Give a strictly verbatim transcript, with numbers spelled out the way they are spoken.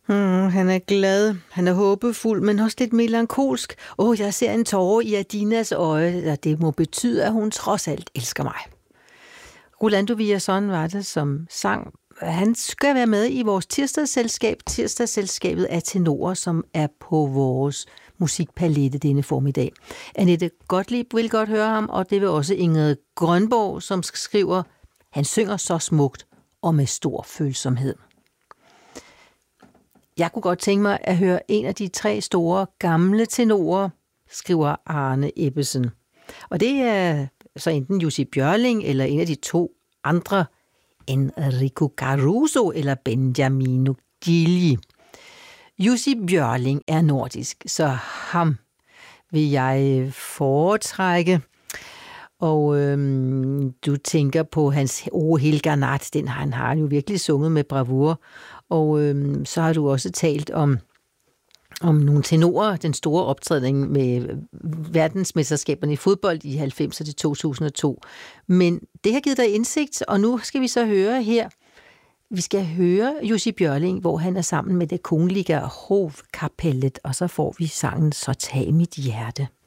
Hmm, han er glad, han er håbefuld, men også lidt melankolsk. Åh, oh, jeg ser en tåre i Adinas øje, og det må betyde, at hun trods alt elsker mig. Rolando Villazón var det, som sang. Han skal være med i vores tirsdagsselskab. Tirsdagsselskabet er tenorer, som er på vores musikpalette denne formiddag. Annette Gottlieb vil godt høre ham, og det vil også Ingrid Grønborg, som skriver, han synger så smukt og med stor følsomhed. Jeg kunne godt tænke mig at høre en af de tre store gamle tenorer, skriver Arne Ebbesen. Og det er så enten Jussi Björling eller en af de to andre, Enrico Caruso eller Beniamino Gigli. Jussi Björling er nordisk, så ham vil jeg foretrække. Og øhm, du tænker på hans O Helga Natt, den han har jo virkelig sunget med bravur. Og øhm, så har du også talt om, om nogle tenorer, den store optrædning med verdensmesterskaberne i fodbold i halvfemserne til to tusind og to. Men det har givet dig indsigt, og nu skal vi så høre her. Vi skal høre Jussi Björling, hvor han er sammen med det Kungliga Hovkapellet, og så får vi sangen Så tag mit hjerte.